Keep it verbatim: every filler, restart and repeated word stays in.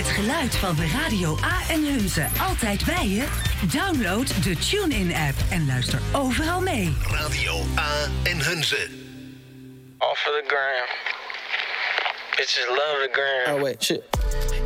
Het geluid van Radio A en Hunze altijd bij je? Download de TuneIn-app en luister overal mee. Radio A en Hunze. Off of the gram. Bitches love the gram. Oh, wait, shit.